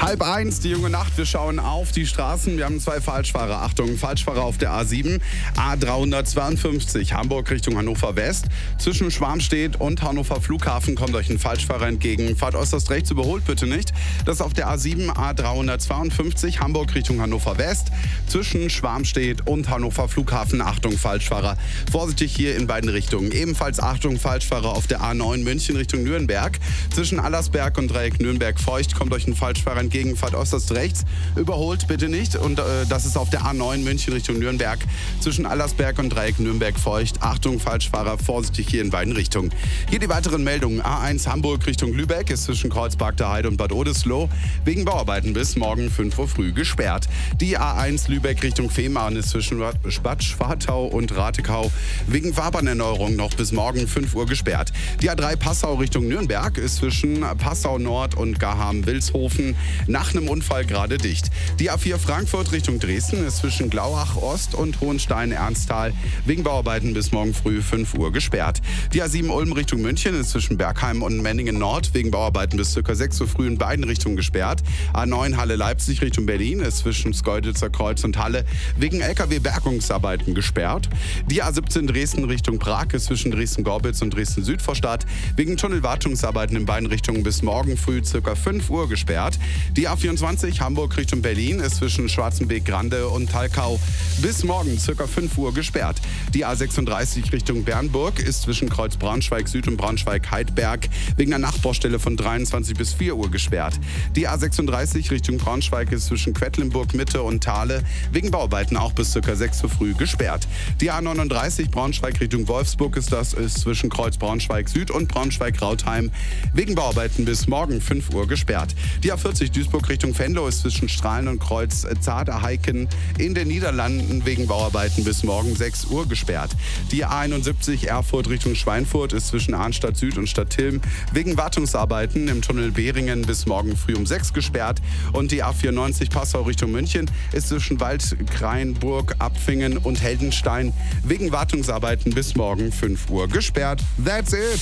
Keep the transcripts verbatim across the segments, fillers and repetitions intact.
Halb eins, die junge Nacht. Wir schauen auf die Straßen. Wir haben zwei Falschfahrer. Achtung, Falschfahrer auf der A sieben, A dreihundertzweiundfünfzig, Hamburg Richtung Hannover West. Zwischen Schwarmstedt und Hannover Flughafen kommt euch ein Falschfahrer entgegen. Fahrt äußerst rechts, überholt bitte nicht. Das ist auf der A sieben, A dreihundertzweiundfünfzig, Hamburg Richtung Hannover West. Zwischen Schwarmstedt und Hannover Flughafen. Achtung, Falschfahrer. Vorsichtig hier in beiden Richtungen. Ebenfalls Achtung, Falschfahrer auf der A neun, München Richtung Nürnberg. Zwischen Allersberg und Dreieck Nürnberg-Feucht kommt euch ein Falschfahrer entgegen. Fahrt äußerst rechts, überholt bitte nicht. Und äh, das ist auf der A neun, München Richtung Nürnberg. Zwischen Allersberg und Dreieck Nürnberg-Feucht. Achtung, Falschfahrer, vorsichtig hier in beiden Richtungen. Hier die weiteren Meldungen. A eins Hamburg Richtung Lübeck ist zwischen Kreuzberg der Heide und Bad Oldesloe wegen Bauarbeiten bis morgen fünf Uhr früh gesperrt. Die A eins Lübeck Richtung Fehmarn ist zwischen Bad Schwartau und Ratekau wegen Fahrbahnerneuerung noch bis morgen fünf Uhr gesperrt. Die A drei Passau Richtung Nürnberg ist zwischen Passau Nord und Garham-Wilshofen nach einem Unfall gerade dicht. Die A vier Frankfurt Richtung Dresden ist zwischen Glauach Ost und Hohenstein-Ernsthal wegen Bauarbeiten bis morgen früh fünf Uhr gesperrt. Die A sieben Ulm Richtung München ist zwischen Bergheim und Menningen Nord wegen Bauarbeiten bis ca. sechs Uhr früh in beiden Richtungen gesperrt. A neun Halle Leipzig Richtung Berlin ist zwischen Schkeuditzer Kreuz und Halle wegen L K W-Bergungsarbeiten gesperrt. Die A siebzehn Dresden Richtung Prag ist zwischen Dresden-Gorbitz und Dresden-Südvorstadt wegen Tunnelwartungsarbeiten in beiden Richtungen bis morgen früh ca. fünf Uhr gesperrt. Die A vierundzwanzig Hamburg Richtung Berlin ist zwischen Schwarzenbeek-Grande und Talkau bis morgen ca. fünf Uhr gesperrt. Die A sechsunddreißig Richtung Bernburg ist zwischen Kreuz Braunschweig Süd und Braunschweig-Heidberg wegen einer Nachbaustelle von dreiundzwanzig bis vier Uhr gesperrt. Die A sechsunddreißig Richtung Braunschweig ist zwischen Quedlinburg Mitte und Thale wegen Bauarbeiten auch bis ca. sechs Uhr früh gesperrt. Die A neununddreißig Braunschweig Richtung Wolfsburg ist das ist zwischen Kreuz Braunschweig Süd und Braunschweig-Rautheim wegen Bauarbeiten bis morgen fünf Uhr gesperrt. Die A vierzig Duisburg Richtung Venlo ist zwischen Strahlen und Kreuz Zaderheiken in den Niederlanden wegen Bauarbeiten bis morgen sechs Uhr gesperrt. Die A einundsiebzig Erfurt Richtung Schweinfurt ist zwischen Arnstadt Süd und Stadtilm wegen Wartungsarbeiten im Tunnel Behringen bis morgen früh um sechs gesperrt. Und die A vierundneunzig Passau Richtung München ist zwischen Waldkraienburg, Abfingen und Heldenstein wegen Wartungsarbeiten bis morgen fünf Uhr gesperrt. That's it!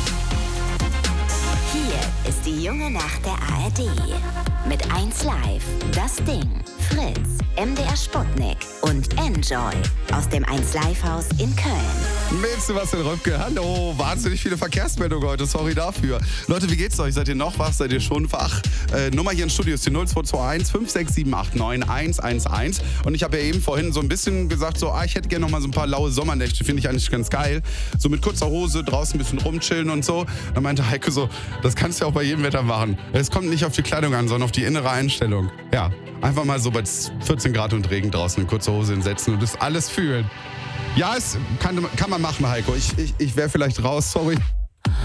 Hier ist die junge Nacht der A R D. Mit eins Live, Das Ding, Fritz, M D R Sputnik und Enjoy aus dem eins Live Haus in Köln. Mit Sebastian Röpke. Hallo, wahnsinnig viele Verkehrsmeldungen heute, sorry dafür. Leute, wie geht's euch? Seid ihr noch wach? Seid ihr schon wach? Äh, Nummer hier im Studio ist die null zwei zwei eins fünf sechs sieben acht neun eins eins eins. Und ich habe ja eben vorhin so ein bisschen gesagt, so, ah, ich hätte gerne noch mal so ein paar laue Sommernächte, finde ich eigentlich ganz geil. So mit kurzer Hose, draußen ein bisschen rumchillen und so. Dann meinte Heike so, das kannst du ja auch bei jedem Wetter machen. Es kommt nicht auf die Kleidung an, sondern auf die innere Einstellung. Ja, einfach mal so bei vierzehn Grad und Regen draußen eine kurze Hose hinsetzen und das alles fühlen. Ja, es kann, kann man machen, Heiko. Ich, ich, ich wäre vielleicht raus, sorry.